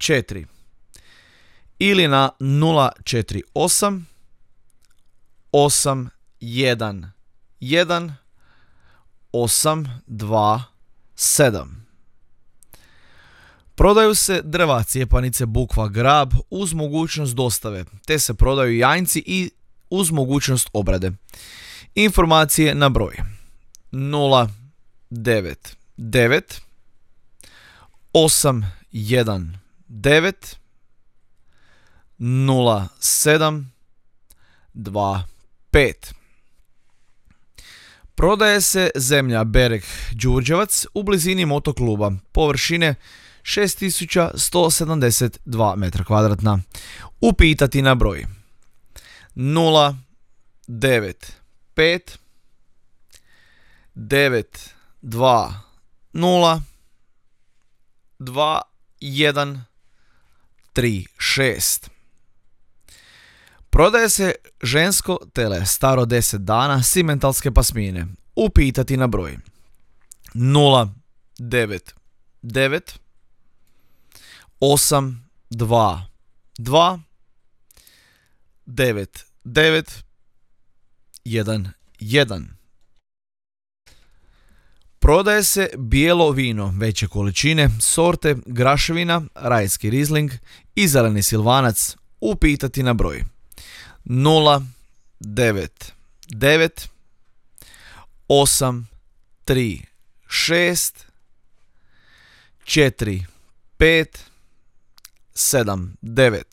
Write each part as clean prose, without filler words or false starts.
4 ili na 048 811 827. Prodaju se drva cijepanice bukva grab uz mogućnost dostave, te se prodaju janjci i uz mogućnost obrade. Informacije na broj 099 819 0725. Prodaje se zemlja Berek Đurđevac u blizini motokluba, površine 6172 m2. Upitati na broj 095 920 2136. Prodaje se žensko tele staro 10 dana simentalske pasmine. Upitati na broj 099 822 9911. Prodaje se bijelo vino veće količine sorte graševina, rajski rizling i zeleni silvanac. Upitati na broj 099 836 4579.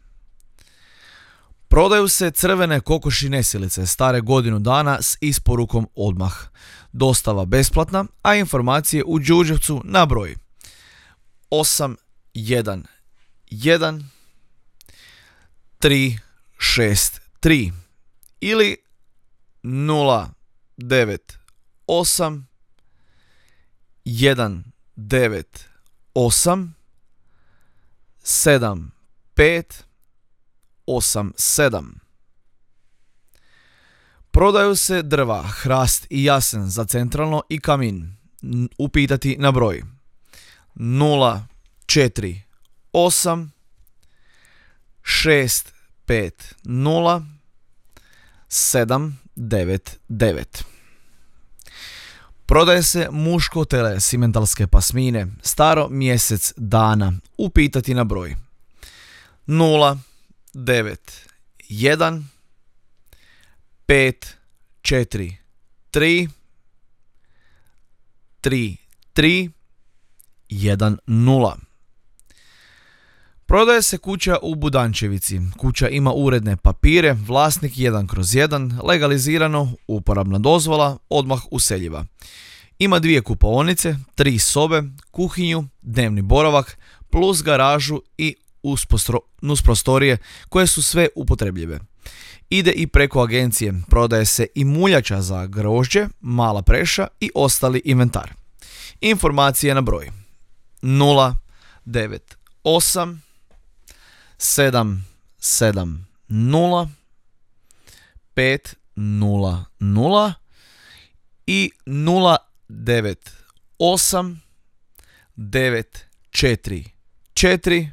Prodaju se crvene kokoši nesilice stare godinu dana s isporukom odmah. Dostava besplatna, a informacije u Đurđevcu na broj 811 363 ili 098 198 7587. Prodaju se drva, hrast i jasen za centralno i kamin. Upitati na broj 048 650 799. Prodaje se muško tele simentalske pasmine staro mjesec dana. Upitati na broj 091 543 3310. Prodaje se kuća u Budančevici. Kuća ima uredne papire, vlasnik 1/1, legalizirano, uporabna dozvola, odmah useljiva. Ima 2 kupaonice, 3 sobe, kuhinju, dnevni boravak, plus garažu i uz prostorije koje su sve upotrebljive. Ide i preko agencije, prodaje se i muljača za grožđe, mala preša i ostali inventar. Informacije na broj 098 770 500 i 098 944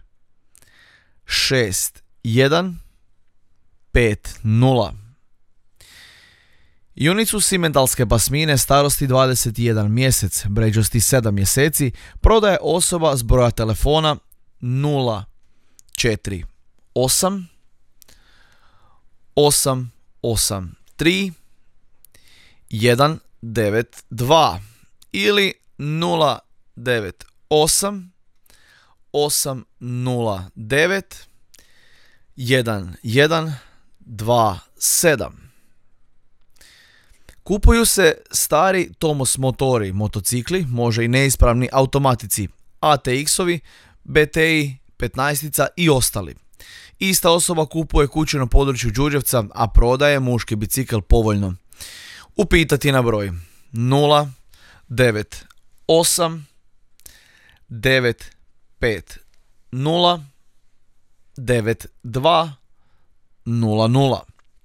6150. Junicu simentalske pasmine starosti 21 mjesec, bređosti 7 mjeseci, prodaje osoba s broja telefona 048 883 192 ili 098 809 1127. Kupuju se stari Tomos motori, motocikli, može i neispravni automatici, ATX-ovi, BTI, 15 i ostali. Ista osoba kupuje kuću na području Đurđevca, a prodaje muški bicikl povoljno. Upitati na broj 098 950 9200.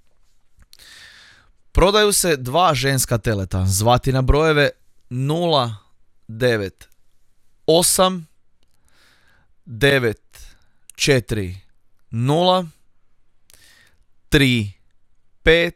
Prodaju se 2 ženska teleta, zvati na brojeve 098 9 4 0 3 5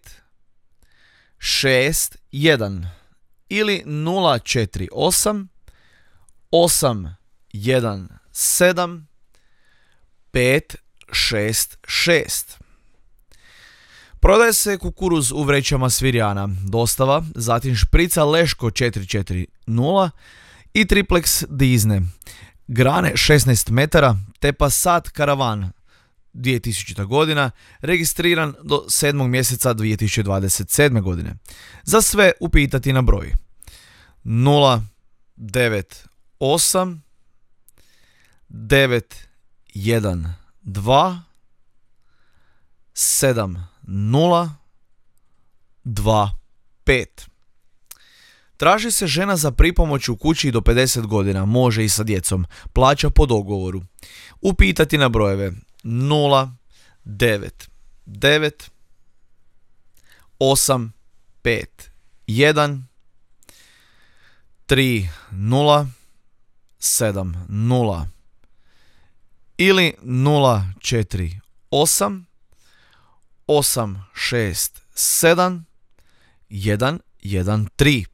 6 1 ili 048 8 1 7 5 6 6. Prodaje se kukuruz u vrećama Svirjana, dostava, zatim šprica Leško 440 i triplex Dizne, grane 16 metara te Passat Karavan 2000. godina, registriran do 7. mjeseca 2027. godine. Za sve upitati na broj 098 912 7025. Traži se žena za pripomoć u kući do 50 godina, može i sa djecom, plaća po dogovoru. Upitati na brojeve 099 851 3070 ili 048 867 113.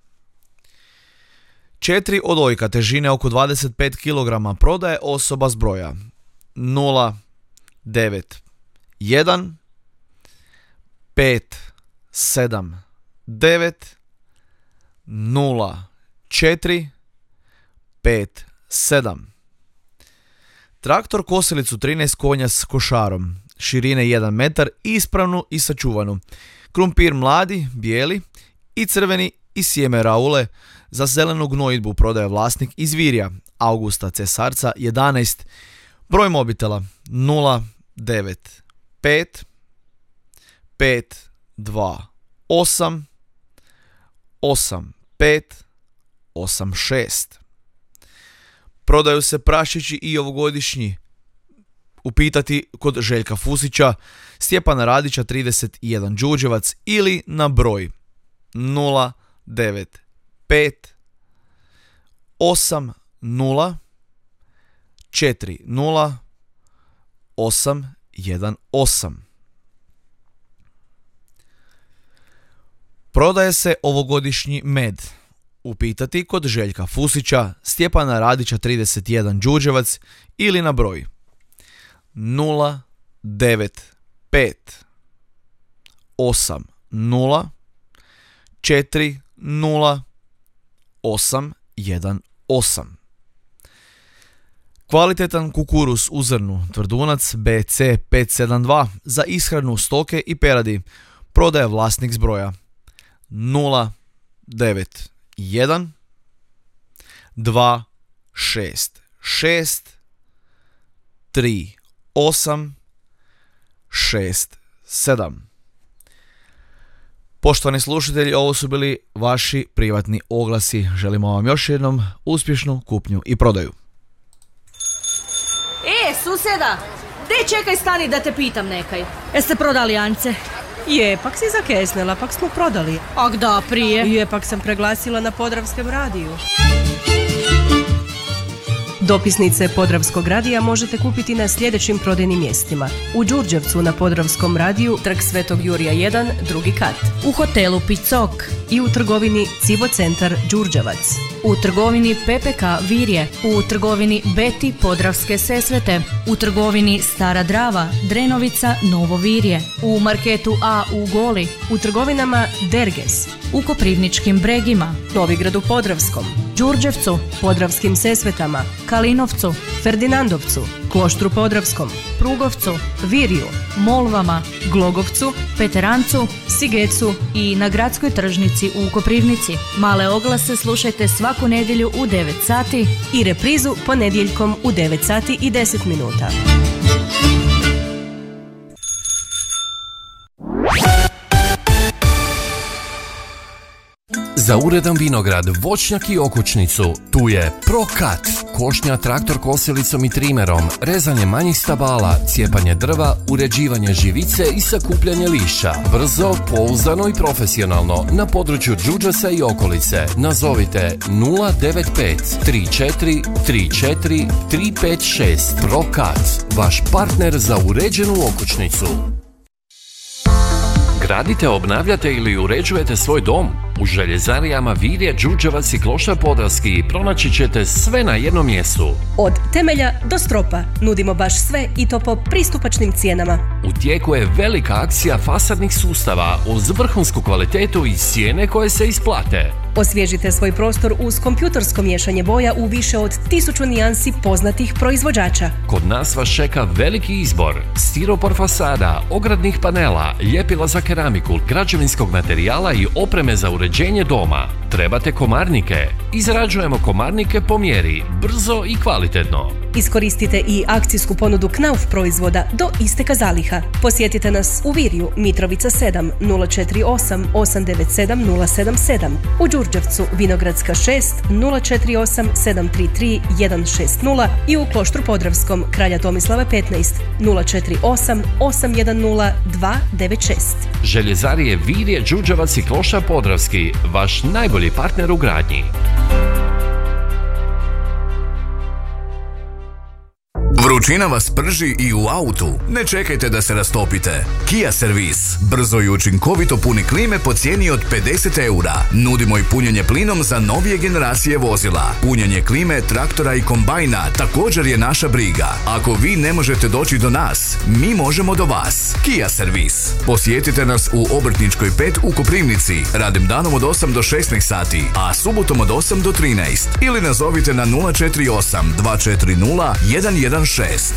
4 odojka težine oko 25 kg prodaje osoba s broja 091 579 04 57. Traktor kosilicu 13 konja s košarom, širine 1 metar, ispravnu i sačuvanu. Krumpir mladi, bijeli i crveni i sjeme raule za zelenu gnojidbu prodaje vlasnik iz Virja, Augusta Cesarca 11. Broj mobitela 095 528 8586. Prodaju se prašići i ovogodišnji. Upitati kod Željka Fusića, Stjepana Radića 31 Đurđevac ili na broj 095 80 40 818. Prodaje se ovogodišnji med. Upitati kod Željka Fusića, Stjepana Radića 31 Đurđevac ili na broj 095 80 40 818. Kvalitetan kukuruz u zrnu, tvrdunac BC 572 za ishranu stoke i peradi, prodaje vlasnik s broja 091 266 3867. Poštovani slušatelji, ovo su bili vaši privatni oglasi. Želimo vam još jednom uspješnu kupnju i prodaju. Susjeda, čekaj, stani da te pitam nekaj. Jeste prodali Ance? Je, pak si zakesnela, pak smo prodali. Ak da, prije. Je, pak sam preglasila na Podravskem radiju. Dopisnice Podravskog radija možete kupiti na sljedećim prodajnim mjestima. U Đurđevcu na Podravskom radiju, Trg Svetog Jurija 1, drugi kat. U hotelu Picok. I u trgovini Cibo centar Đurđevac. U trgovini PPK Virje. U trgovini Beti Podravske Sesvete. U trgovini Stara Drava, Drenovica, Novo Virje. U marketu A u Goli. U trgovinama Derges. U Koprivničkim Bregima. Novigradu Podravskom. Đurđevcu. Podravskim Sesvetama. Kalinovcu. Ferdinandovcu. Kloštru Podravskom. Prugovcu. Virju. Molvama. Glogovcu. Peterancu. Sigecu. I na gradskoj tržnici u Koprivnici. Male oglase slušajte svaku nedjelju u 9 sati i reprizu ponedjeljkom u 9 sati i 10 minuta. Za uredan vinograd, voćnjak i okućnicu, tu je ProCut. Košnja traktor kosilicom i trimerom, rezanje manjih stabala, cijepanje drva, uređivanje živice i sakupljanje lišća. Brzo, pouzdano i profesionalno na području Đurđevca i okolice. Nazovite 095 34 34 356. ProCut, vaš partner za uređenu okućnicu. Gradite, obnavljate ili uređujete svoj dom? U željezarijama Virje, Đurđevac i Kloštar Podravski pronaći ćete sve na jednom mjestu. Od temelja do stropa nudimo baš sve i to po pristupačnim cijenama. U tijeku je velika akcija fasadnih sustava uz vrhunsku kvalitetu i cijene koje se isplate. Osvježite svoj prostor uz kompjutorsko miješanje boja u više od 1000 nijansi poznatih proizvođača. Kod nas vas čeka veliki izbor stiropor fasada, ogradnih panela, ljepila za keramiku, građevinskog materijala i opreme za uređenje doma. Trebate komarnike? Izrađujemo komarnike po mjeri, brzo i kvalitetno. Iskoristite i akcijsku ponudu Knauf proizvoda do isteka zaliha. Posjetite nas u Virju, Mitrovica 7, 048 897 077. U Đurđevcu, Vinogradska 6, 048 733 160 i u Kloštru Podravskom, Kralja Tomislava 15, 048 810 296. Željezarije Virje, Đurđevac i Kloštar Podravski, vaš najbolji partner u gradnji. Vrućina vas prži i u autu. Ne čekajte da se rastopite. Kia Servis. Brzo i učinkovito puni klime po cijeni od 50 eura. Nudimo i punjenje plinom za novije generacije vozila. Punjenje klime, traktora i kombajna također je naša briga. Ako vi ne možete doći do nas, mi možemo do vas. Kia Servis. Posjetite nas u Obrtničkoj 5 u Koprivnici. Radim danom od 8 do 16 sati, a subotom od 8 do 13. Ili nazovite na 048 240 116.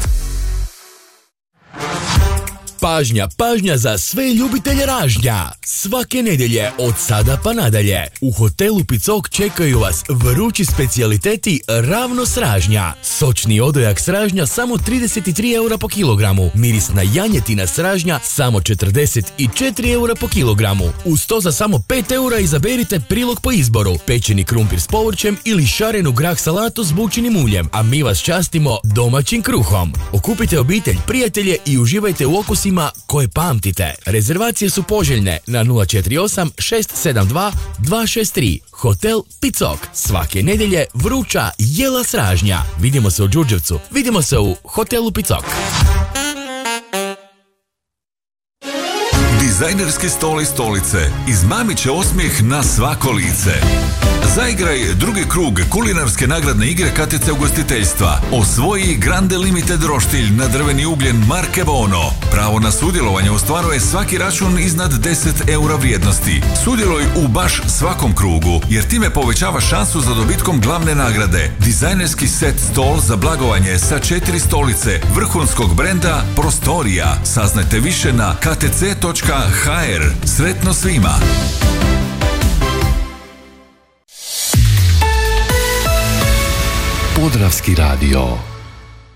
Pažnja za sve ljubitelje ražnja. Svake nedjelje od sada pa nadalje u hotelu Picok čekaju vas vrući specijaliteti ravno s ražnja. Sočni odojak s ražnja samo 33 eura po kilogramu. Mirisna janjetina s ražnja samo 44 eura po kilogramu. Uz to za samo 5 eura izaberite prilog po izboru. Pečeni krumpir s povrćem ili šarenu grah salatu s bućinim uljem. A mi vas častimo domaćim kruhom. Okupite obitelj, prijatelje i uživajte u okusima koje pamtite. Rezervacije su poželjne na 048 672 263. Hotel Picok. Svake nedjelje vruća jela s ražnja. Vidimo se u Đurđevcu. Vidimo se u hotelu Picok. Dizajnerski stol i stolice. Izmamit će osmijeh na svako lice. Zaigraj drugi krug kulinarske nagradne igre KTC ugostiteljstva. Osvoji Grande Limited roštilj na drveni ugljen marke Bono. Pravo na sudjelovanje ostvaruje svaki račun iznad 10 eura vrijednosti. Sudjeluj u baš svakom krugu, jer time povećava šansu za dobitkom glavne nagrade. Dizajnerski set stol za blagovanje sa 4 stolice vrhunskog brenda Prostorija. Saznajte više na ktc.hr. Sretno svima! Podravski radio.